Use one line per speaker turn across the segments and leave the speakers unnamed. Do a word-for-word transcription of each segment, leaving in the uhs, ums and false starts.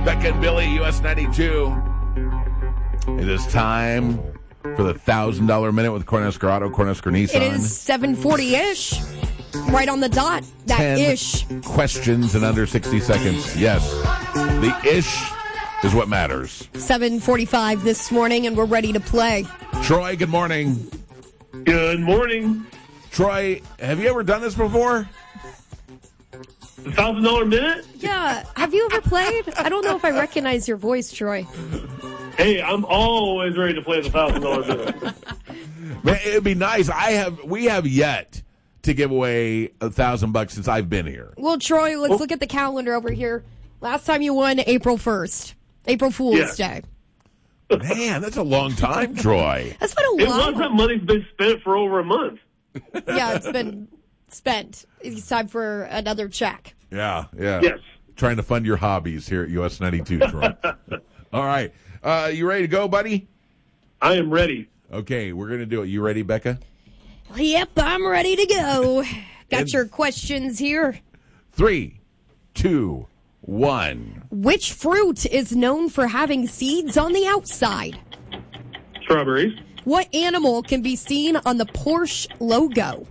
Becca and Billy, U S ninety-two. It is time for the one thousand dollars minute with Cornhusker Auto, Cornhusker Nissan.
It is seven forty-ish. Right on the dot. That
Ten
ish.
questions in under sixty seconds. Yes. The ish is what matters.
seven forty-five this morning, and we're ready to play.
Troy, good morning.
Good morning.
Troy, have you ever done this before?
The thousand dollar minute?
Yeah. Have you ever played? I don't know if I recognize your voice, Troy.
Hey, I'm always ready to play the thousand dollar minute.
Man, it'd be nice. I have. We have yet to give away a thousand bucks since I've been here.
Well, Troy, let's look at the calendar over here. Last time you won, April first. April Fool's
Yes.
Day.
Man, that's a long time, Troy.
That's been a
It
while.
was that money's been spent for over a month.
Yeah, it's been spent. It's time for another check.
Yeah, yeah.
Yes.
Trying to fund your hobbies here at U S ninety-two, Troy. All right. Uh, you ready to go, buddy?
I am ready.
Okay, we're going to do it. You ready, Becca?
Yep, I'm ready to go. Got
And-
your questions here.
Three, two, one.
Which fruit is known for having seeds on the outside?
Strawberries.
What animal can be seen on the Porsche logo?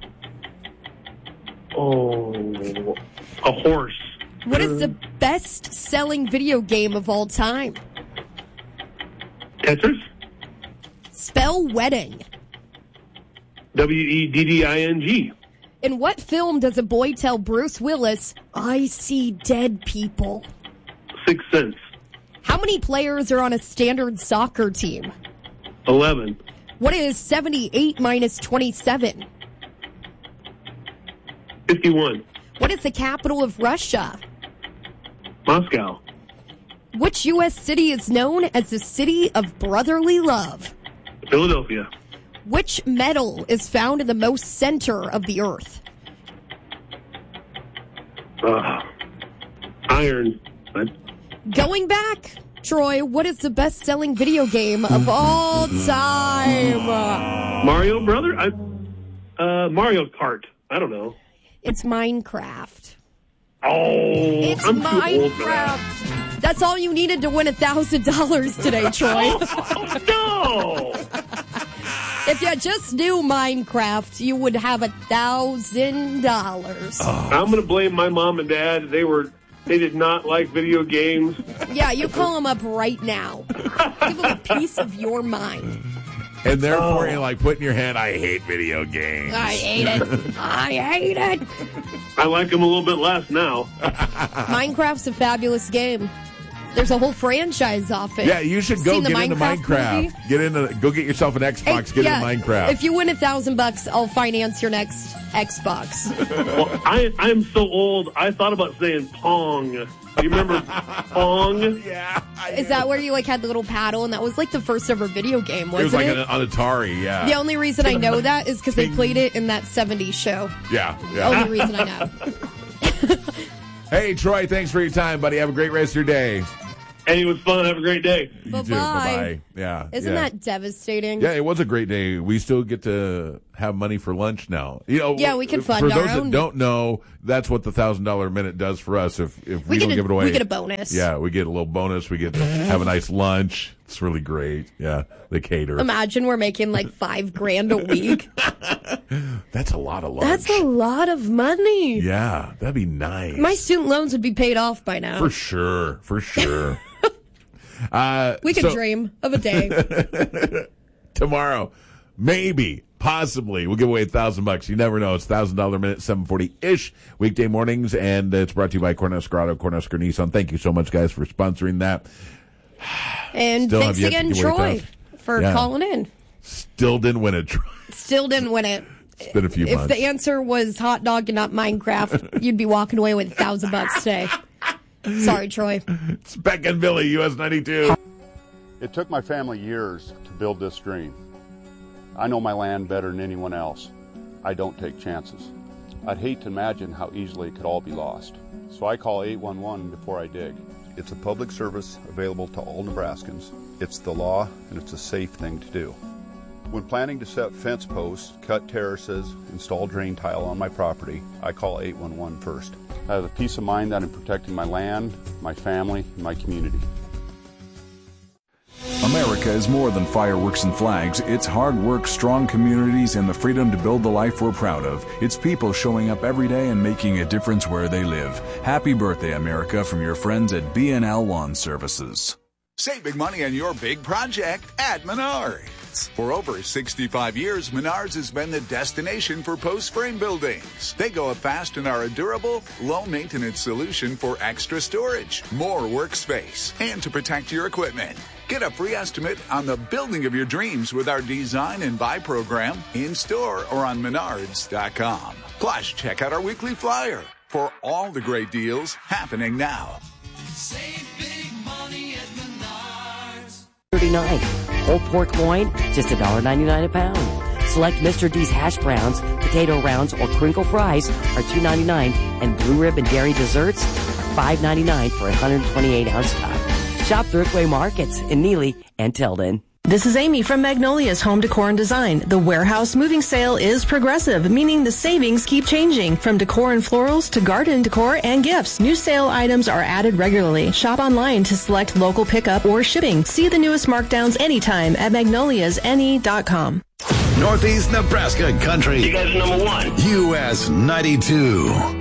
Oh, a horse.
What is the best-selling video game of all time?
Tetris.
Spell wedding.
W E D D I N G.
In what film does a boy tell Bruce Willis, I see dead people?
Sixth Sense.
How many players are on a standard soccer team?
Eleven.
What is seventy-eight minus twenty-seven?
Fifty-one.
What is the capital of Russia?
Moscow.
Which U S city is known as the city of brotherly love?
Philadelphia.
Which metal is found in the most center of the earth?
Uh, iron. I,
Going back, Troy, what is the best-selling video game of all time?
Mario Brother. I, uh, Mario Kart. I don't know.
It's Minecraft.
Oh,
It's
I'm too old for that.
Minecraft. That's all you needed to win a thousand dollars today, Troy.
Oh, no.
If you just knew Minecraft, you would have a thousand dollars.
I'm going to blame my mom and dad. They were, they did not like video games.
Yeah, you call them up right now. Give them a piece of your mind.
And therefore,
Oh.
you're like putting your head, I hate video games.
I hate it. I hate it.
I like them a little bit less now.
Minecraft's a fabulous game. There's a whole franchise off it.
Yeah, you should go
Seen the
get into
Minecraft
Minecraft.
movie?
Get into, go get yourself an Xbox.
Hey,
get
yeah,
into Minecraft.
If you win a thousand bucks, I'll finance your next Xbox.
Well, I I am so old. I thought about saying Pong. Do you remember Pong?
yeah, I
Is that where you like had the little paddle, and that was like the first ever video game,
It
wasn't
was like
it?
an, on Atari. Yeah,
The only reason I know that is because they played it in that seventies show.
yeah,
The
yeah.
only reason I know.
Hey, Troy, thanks for your time, buddy. Have a great rest of your day.
Hey, it was fun. Have a great day.
You
Bye-bye.
too. Bye-bye. Yeah.
Isn't
yeah.
that devastating?
Yeah, it was a great day. We still get to have money for lunch now. You know,
Yeah, we can fund
For
our
those
own.
that don't know, that's what the thousand dollar minute does for us. If if we,
We
don't
get a-
give it away,
we get a bonus.
Yeah, we get a little bonus. We get to have a nice lunch. It's really great. Yeah, they cater.
Imagine we're making like five grand a week.
That's a lot of lunch.
That's a lot of money.
Yeah, that'd be nice.
My student loans would be paid off by now.
For sure, for sure. uh,
we could
so-
dream of a day.
tomorrow, maybe, possibly, we'll give away a thousand bucks. You never know. It's thousand dollar minute, seven forty ish weekday mornings, and it's brought to you by Cornhusker Auto, Cornhusker Nissan. Thank you so much, guys, for sponsoring that.
And
Still
thanks
have yet to
again,
give away a
Troy,
thousand.
for
Yeah.
calling in.
Still didn't win it.
Still didn't win it.
It's been a few
If
months.
the answer was hot dog and not Minecraft, you'd be walking away with a thousand bucks today. Sorry, Troy.
It's Beck and Billy, U S ninety-two.
It took my family years to build this dream. I know my land better than anyone else. I don't take chances. I'd hate to imagine how easily it could all be lost. So I call eight one one before I dig. It's a public service available to all Nebraskans. It's the law, and it's a safe thing to do. When planning to set fence posts, cut terraces, install drain tile on my property, I call eight one one first. I have the peace of mind that I'm protecting my land, my family, and my community.
America is more than fireworks and flags. It's hard work, strong communities, and the freedom to build the life we're proud of. It's people showing up every day and making a difference where they live. Happy birthday, America, from your friends at B and L Lawn Services.
Save big money on your big project at Menards. For over sixty-five years, Menards has been the destination for post-frame buildings. They go up fast and are a durable, low-maintenance solution for extra storage, more workspace, and to protect your equipment. Get a free estimate on the building of your dreams with our Design and Buy program in-store or on menards dot com. Plus, check out our weekly flyer for all the great deals happening now.
Save big money at Menards.
thirty-nine. Whole pork loin, just one dollar ninety-nine a pound. Select Mister D's hash browns, potato rounds, or crinkle fries are two ninety-nine, and blue rib and dairy desserts are five ninety-nine for a one hundred twenty-eight ounce cup. Shop Thriftway Markets in Neely and Tilden.
This is Amy from Magnolia's Home Decor and Design. The warehouse moving sale is progressive, meaning the savings keep changing. From decor and florals to garden decor and gifts, new sale items are added regularly. Shop online to select local pickup or shipping. See the newest markdowns anytime at magnolias n e dot com.
Northeast Nebraska Country.
You guys are number one.
U S ninety-two.